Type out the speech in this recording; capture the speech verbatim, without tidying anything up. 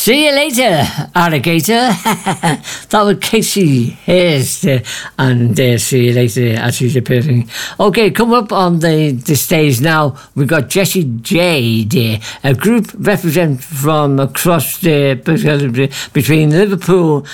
See you later, alligator. That was Casey Hayes, uh, and uh, see you later as she's appearing. Okay, come up on the, the stage now. We've got Jessie J, uh, a group represent from across the between Liverpool